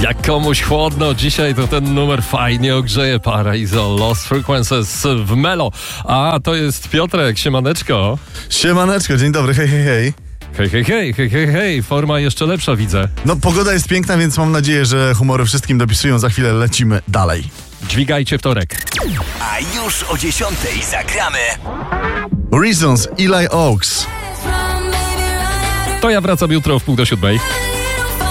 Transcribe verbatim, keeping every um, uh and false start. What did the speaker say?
Jak komuś chłodno, dzisiaj to ten numer fajnie ogrzeje Paraiso Lost Frequencies w Melo. A to jest Piotrek, siemaneczko. Siemaneczko, dzień dobry, hej, hej, hej. Hej, hej, hej, hej, hej, hej, forma jeszcze lepsza widzę. No pogoda jest piękna, więc mam nadzieję, że humory wszystkim dopisują. Za chwilę lecimy dalej. Dźwigajcie wtorek. A już o dziesiątej zagramy Reasons, Eli Oaks. To ja wracam jutro w pół do siódmej.